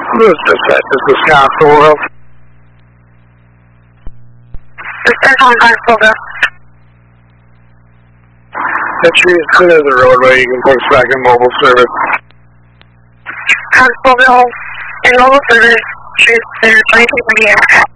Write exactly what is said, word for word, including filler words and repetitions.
This is this is Constable. This is Constable. The tree is clear of the roadway. You can put us back in mobile service. Constable, in mobile service, tree is clear, twenty-two thirty.